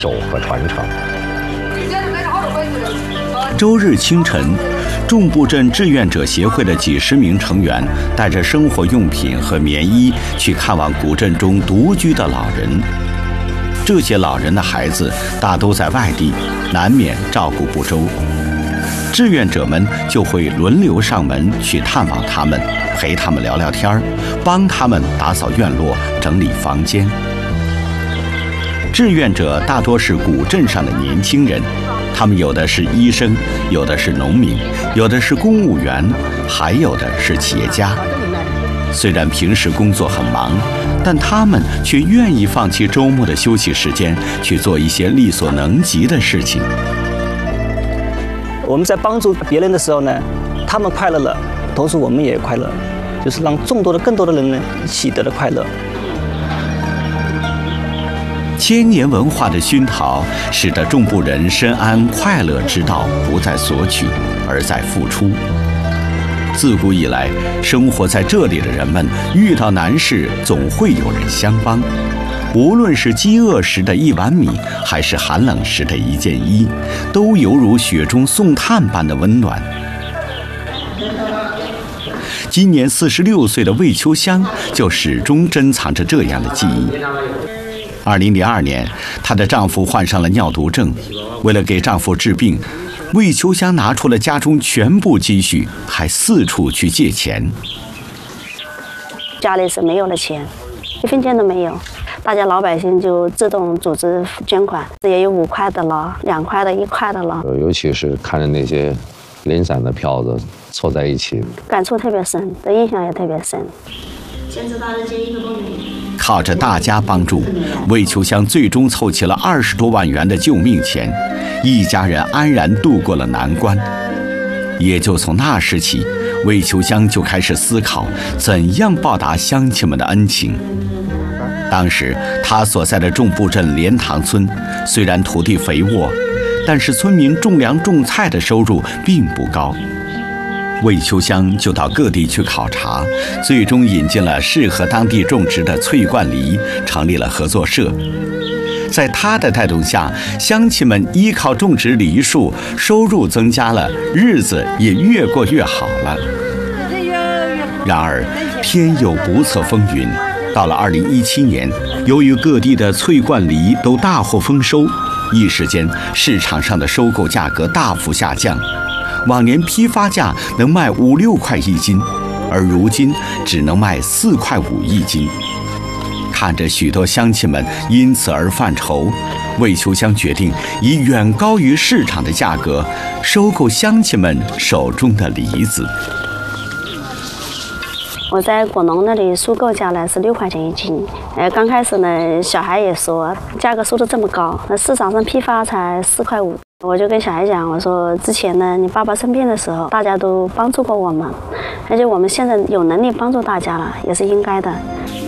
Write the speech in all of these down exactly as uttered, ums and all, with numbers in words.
守和传承。 周日清晨，众埠镇志愿者协会的几十名成员带着生活用品和棉衣去看望古镇中独居的老人。这些老人的孩子大都在外地，难免照顾不周。志愿者们就会轮流上门去探望他们，陪他们聊聊天，帮他们打扫院落、整理房间。志愿者大多是古镇上的年轻人，他们有的是医生，有的是农民，有的是公务员，还有的是企业家。虽然平时工作很忙，但他们却愿意放弃周末的休息时间，去做一些力所能及的事情。 我们在帮助别人的时候呢，他们快乐了，同时我们也快乐，就是让众多的、更多的人呢喜得了快乐。 千年文化的熏陶，使得众埠人深谙快乐之道，不在索取，而在付出。自古以来，生活在这里的人们遇到难事，总会有人相帮。无论是饥饿时的一碗米，还是寒冷时的一件衣，都犹如雪中送炭般的温暖。今年四十六岁的魏秋香就始终珍藏着这样的记忆。二零零二年，她的丈夫患上了尿毒症，为了给丈夫治病，魏秋香拿出了家中全部积蓄，还四处去借钱。 家里是没有了钱，一分钱都没有。大家老百姓就自动组织捐款，也有五块的了，两块的，一块的了。 尤其是看着那些零散的票子凑在一起， 感触特别深，的印象也特别深。 靠着大家帮助，魏秋香最终凑齐了二十多万元的救命钱，一家人安然度过了难关。也就从那时起，魏秋香就开始思考怎样报答乡亲们的恩情。当时他所在的众埠镇莲塘村，虽然土地肥沃，但是村民种粮种菜的收入并不高。魏秋香就到各地去考察，最终引进了适合当地种植的翠冠梨，成立了合作社。在他的带动下，乡亲们依靠种植梨树，收入增加了，日子也越过越好了。然而天有不测风云，到了二零一七年，由于各地的翠冠梨都大获丰收，一时间市场上的收购价格大幅下降。往年批发价能卖五六块一斤，而如今只能卖四块五一斤。看着许多乡亲们因此而犯愁，魏秋香决定以远高于市场的价格收购乡亲们手中的梨子。 我在果农那里收购价呢是六块钱一斤，呃，刚开始呢，小孩也说价格收得这么高，那市场上批发才四块五。我就跟小孩讲，我说之前呢，你爸爸生病的时候，大家都帮助过我们，而且我们现在有能力帮助大家了，也是应该的。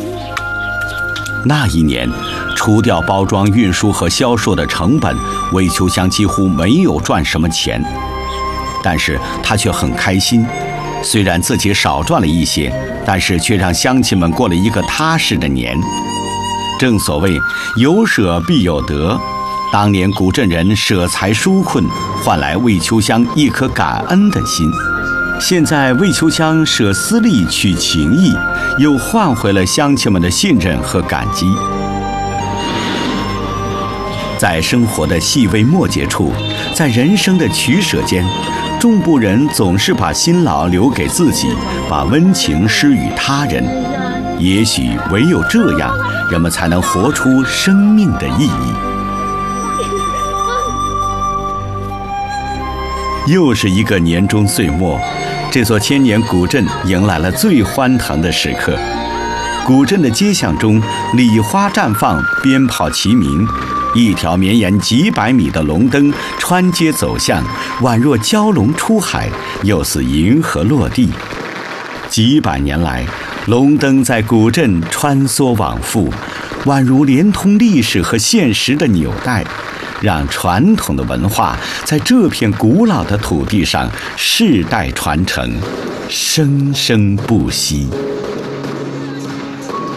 那一年，除掉包装、运输和销售的成本，魏秋香几乎没有赚什么钱，但是她却很开心。虽然自己少赚了一些，但是却让乡亲们过了一个踏实的年。正所谓有舍必有得，当年古镇人舍财纾困，换来魏秋香一颗感恩的心。现在魏秋香舍私利取情义，又换回了乡亲们的信任和感激。在生活的细微末节处，在人生的取舍间，众埠人总是把辛劳留给自己，把温情施予他人。也许唯有这样，人们才能活出生命的意义。又是一个年终岁末，这座千年古镇迎来了最欢腾的时刻。古镇的街巷中，礼花绽放，鞭炮齐鸣，一条绵延几百米的龙灯穿街走巷，宛若蛟龙出海，又似银河落地。几百年来，龙灯在古镇穿梭往复，宛如连通历史和现实的纽带，让传统的文化在这片古老的土地上世代传承，生生不息。